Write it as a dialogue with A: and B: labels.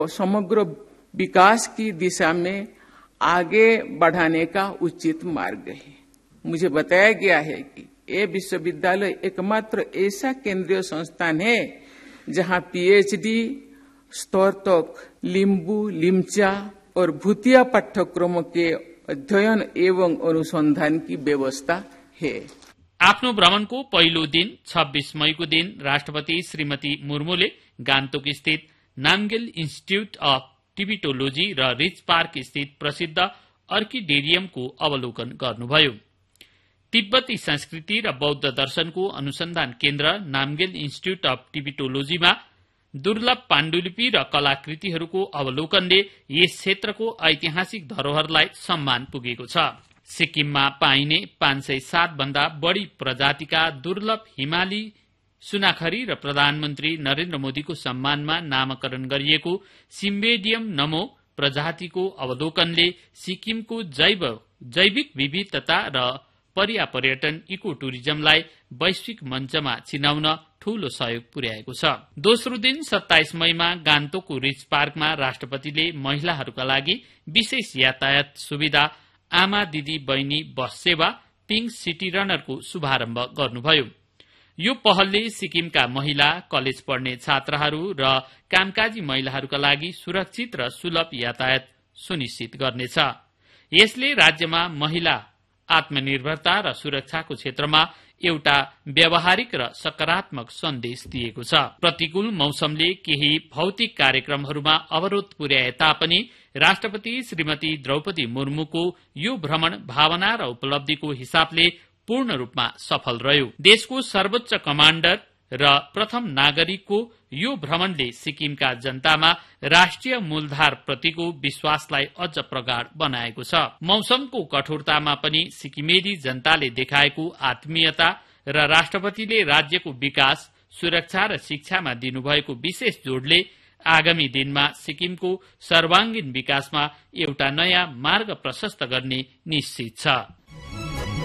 A: समग्र विकास की दिशा में आगे बढ़ाने का उचित मार्ग है। मुझे बताया गया है कि ये विश्वविद्यालय एकमात्र ऐसा केंद्रीय संस्थान है जहां पीएचडी स्तर तक लिम्बू, लिम्चा और भूतिया पाठ्यक्रमों के अध्ययन एवं अनुसंधान की व्यवस्था है।
B: आफ्नो भ्रमणको पहिलो दिन 26 मईको दिन राष्ट्रपति श्रीमती मुर्मुले गान्तोक स्थित नामगेल इन्स्टिच्यूट अफ टिबिटोलोजी र रिच पार्क स्थित प्रसिद्ध अर्किडेरियमको अवलोकन गर्नुभयो। तिब्बती संस्कृति र बौद्ध दर्शनको अनुसन्धान केन्द्र नामगेल इन्स्टिच्यूट अफ टिबिटोलोजीमा दुर्लभ पाण्डुलिपि र कलाकृतिहरूको अवलोकनले यस क्षेत्रको ऐतिहासिक धरोहरलाई सम्मान पुगेको छ। सिक्किममा पाइने 507 भन्दा बढ़ी प्रजातिका दुर्लभ हिमाली सुनाखरी र प्रधानमन्त्री नरेन्द्र मोदीको सम्मानमा नामकरण गरिएको सिम्बेडियम नमो प्रजातिको अवलोकनले सिक्किमको जैविक विविधता र पर्यटन इको टुरिज्मलाई वैश्विक मञ्चमा चिनाउन ठूलो सहयोग पुर्याएको छ। दोस्रो दिन 27 मईमा गान्तोकको रिच पार्कमा राष्ट्रपतिले महिलाहरूका लागि विशेष यातायात सुविधा आमा दिदी बहिनी बस सेवा पिंक सिटी रनरको शुभारम्भ गर्नुभयो। यो पहलले सिक्किमका महिला, कलेज पढ्ने छात्राहरू र कामकाजी महिलाहरूका लागि सुरक्षित र सुलभ यातायात सुनिश्चित गर्नेछ। यसले राज्यमा महिला आत्मनिर्भरता र सुरक्षाको क्षेत्रमा एउटा व्यावहारिक र सकारात्मक सन्देश दिएको छ। प्रतिकूल मौसमले केही भौतिक कार्यक्रमहरूमा अवरोध पुर्याए तापनि राष्ट्रपति श्रीमती द्रौपदी मुर्मुको यो भ्रमण भावना र उपलब्धिको हिसाबले पूर्ण रूपमा सफल रह्यो। देशको सर्वोच्च कमाण्डर र प्रथम नागरिकको यो भ्रमणले सिक्किमका जनतामा राष्ट्रिय मूलधार प्रतिको विश्वासलाई अझ प्रगाढ बनाएको छ। मौसमको कठोरतामा पनि सिक्किमेली जनताले देखाएको आत्मीयता र राष्ट्रपतिले राज्यको विकास, सुरक्षा र शिक्षामा दिनुभएको विशेष जोडले आगामी दिनमा सिक्किमको सर्वाङ्गीन विकासमा एउटा नयाँ मार्ग प्रशस्त गर्ने निश्चित छ।